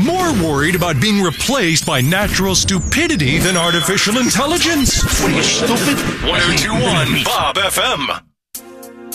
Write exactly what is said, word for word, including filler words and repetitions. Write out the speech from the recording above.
more worried about being replaced by natural stupidity than artificial intelligence. What are you, stupid? ten twenty-one Bob F M.